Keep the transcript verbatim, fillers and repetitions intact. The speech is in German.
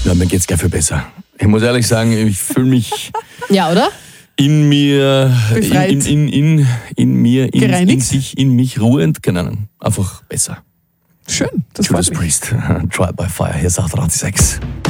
Ja, mir geht's gleich viel besser. Ich muss ehrlich sagen, ich fühle mich Ja, oder? in mir, Befreit. in, in, in, in, in mir, in, in Gereinigt. sich, in mich ruhend, keine Ahnung, einfach besser. Schön, das Judas freut mich. Priest, Trial by Fire, hier ist achtunddreißig Komma sechs.